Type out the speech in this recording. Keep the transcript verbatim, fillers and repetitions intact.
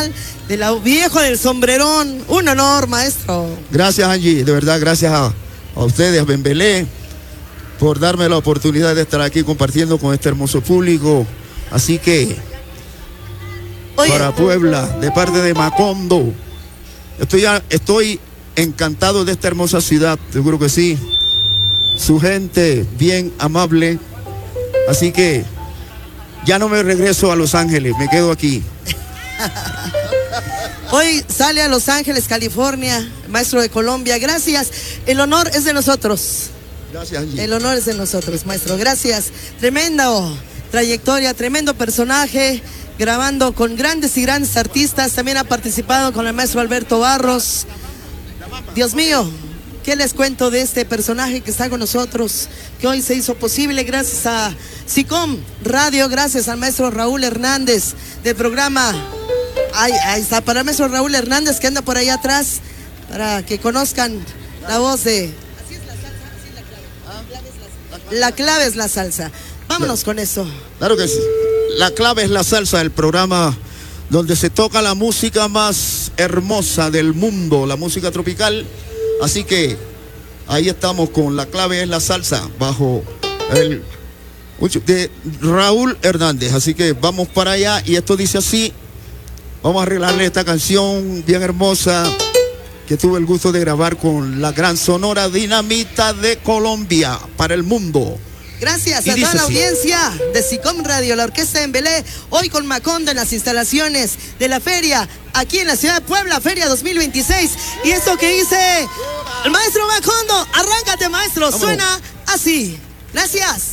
Nacional de la Viejo del Sombrerón. Un honor, maestro. Gracias, Angie, de verdad, gracias a, a ustedes, a Bembelé, por darme la oportunidad de estar aquí compartiendo con este hermoso público. Así que, Oye. para Puebla, de parte de Macondo, estoy, estoy encantado de esta hermosa ciudad, seguro que sí. Su gente bien amable. Así que ya no me regreso a Los Ángeles, me quedo aquí. Hoy sale a Los Ángeles, California, maestro de Colombia. Gracias. El honor es de nosotros. Gracias, Angie. El honor es de nosotros, maestro. Gracias. Tremenda trayectoria, tremendo personaje, grabando con grandes y grandes artistas. También ha participado con el maestro Alberto Barros. Dios mío, ¿qué les cuento de este personaje que está con nosotros? Que hoy se hizo posible gracias a SICOM Radio, gracias al maestro Raúl Hernández del programa. Ahí, ahí está, para el maestro Raúl Hernández que anda por ahí atrás, para que conozcan la voz de... Así es la salsa, así es la clave. La clave es la salsa. Vámonos con eso. Claro que sí. La clave es la salsa, el programa donde se toca la música más hermosa del mundo, la música tropical. Así que ahí estamos con La Clave es la Salsa, bajo el de Raúl Hernández. Así que vamos para allá y esto dice así. Vamos a arreglarle esta canción bien hermosa que tuve el gusto de grabar con la gran Sonora Dinamita de Colombia para el mundo. Gracias a toda la audiencia de SICOM Radio, la Orquesta de Bembelé, hoy con Macondo en las instalaciones de la feria, aquí en la ciudad de Puebla, Feria dos mil veintiséis. Y esto que dice el maestro Macondo, arráncate, maestro, suena así. Gracias.